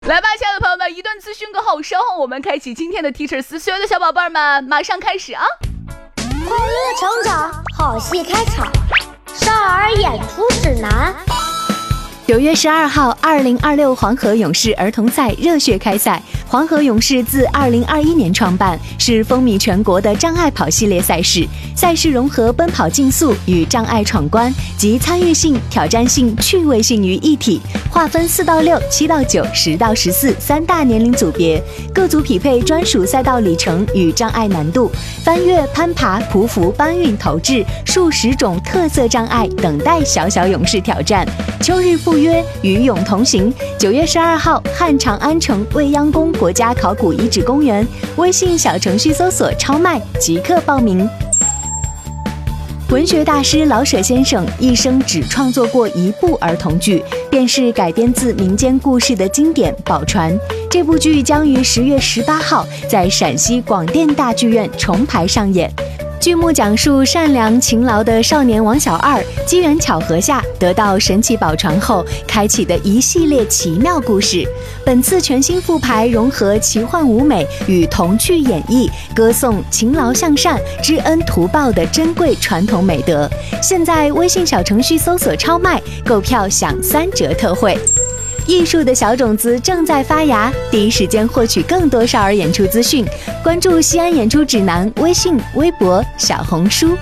来吧，亲爱的朋友们，一段资讯过后，稍后我们开启今天的 Teacher 思，所有的小宝贝们马上开始啊！ 快乐成长，好戏开场，少儿演出指南。 9月12号，2026黄河勇士儿童赛热血开赛。黄河勇士自2021年创办，是风靡全国的障碍跑系列赛事。赛事融合奔跑竞速与障碍闯关及参与性、挑战性、趣味性于一体，划分4到6、7到9、10到143大年龄组别，各组匹配专属赛道里程与障碍难度，翻越、攀爬、匍匐、搬运、投掷数10种特色障碍等待小小勇士挑战。秋日赴约，与勇同行。9月12号，汉长安城未央宫国家考古遗址公园，微信小程序搜索超麦即刻报名。文学大师老舍先生一生只创作过1部儿童剧，便是改编自民间故事的经典《宝船》。这部剧将于10月18号在陕西广电大剧院重排上演。剧目讲述善良勤劳的少年王小二机缘巧合下得到神奇宝船后开启的一系列奇妙故事。本次全新复排融合奇幻舞美与童趣演绎，歌颂勤劳向善、知恩图报的珍贵传统美德。现在微信小程序搜索超卖，购票享3折特惠。艺术的小种子正在发芽，第一时间获取更多少儿演出资讯，关注西安演出指南微信、微博、小红书。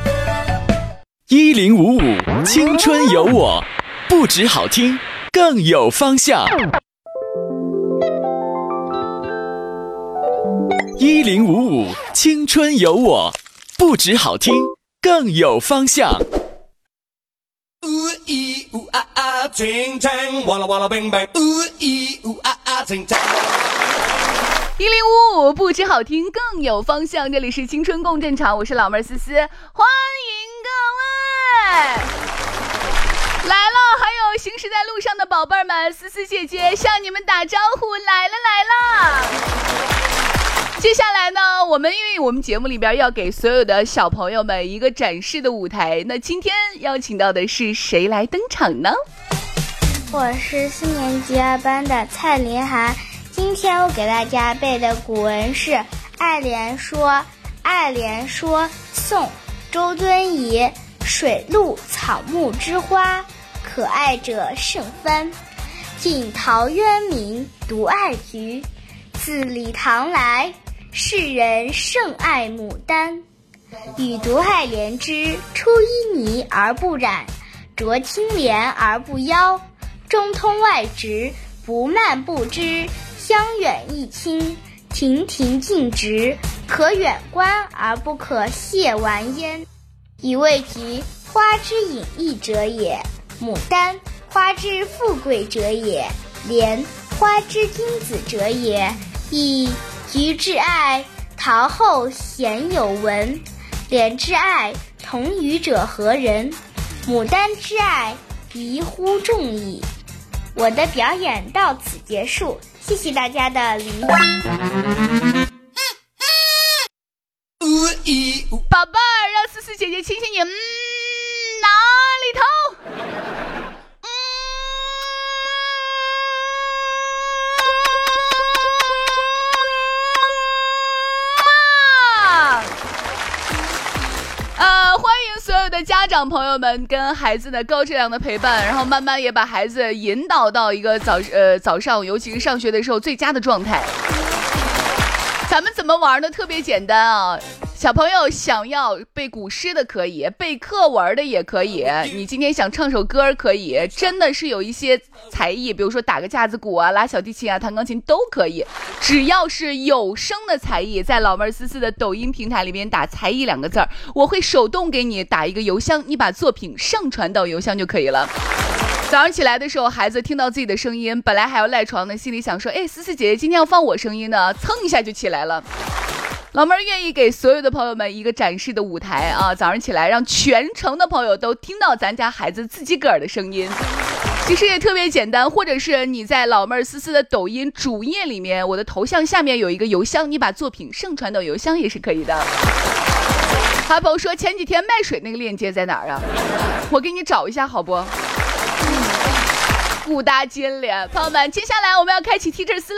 1055青春有我，不止好听，更有方向。1055青春有我，不止好听，更有方向。 ting tang walla walla bang bang ooh ee ooh ah ah ting tang。 1055不止好听，更有方向。这里是青春共振场，我是老妹儿思思，欢迎各位来了。还有行驶在路上的宝贝们，思思姐姐向你们打招呼，来了。接下来呢，因为我们节目里边要给所有的小朋友们一个展示的舞台，那今天邀请到的是谁来登场呢？ 我是4年级2班的蔡林涵，今天我给大家背的古文是《爱莲说》。爱莲说，宋，周敦颐。水陆草木之花，可爱者甚蕃。晋陶渊明独爱菊，自李唐来，世人甚爱牡丹。予独爱莲之，出淤泥而不染，濯清涟而不妖。中通外直，不蔓不枝，香远益清，亭亭净植，可远观而不可亵玩焉。以谓菊，花之隐逸者也；牡丹，花之富贵者也；莲，花之君子者也。以菊之爱，陶后鲜有闻；莲之爱，同予者何人？牡丹之爱，宜乎众矣。我的表演到此结束，谢谢大家的聆听。 宝贝儿，让思思姐姐亲亲你，哪里头？欢迎所有的家长朋友们跟孩子的高质量的陪伴，然后慢慢也把孩子引导到一个早上，尤其是上学的时候最佳的状态。咱们怎么玩呢？特别简单啊！小朋友想要背古诗的可以，背课文的也可以，你今天想唱首歌可以，真的是有一些才艺，比如说打个架子鼓啊、拉小提琴啊、弹钢琴都可以，只要是有声的才艺，在老妹儿思思的抖音平台里面打才艺2个字，我会手动给你打一个邮箱，你把作品上传到邮箱就可以了。早上起来的时候，孩子听到自己的声音，本来还要赖床的，心里想说，思思姐姐今天要放我声音呢，蹭一下就起来了。老妹儿愿意给所有的朋友们一个展示的舞台啊！早上起来让全城的朋友都听到咱家孩子自己个儿的声音，其实也特别简单。或者是你在老妹儿思思的抖音主页里面，我的头像下面有一个邮箱，你把作品上传到邮箱也是可以的。还有朋友说前几天卖水那个链接在哪儿啊？我给你找一下好不？ 大金莲。朋友们，接下来我们要开启 Teacher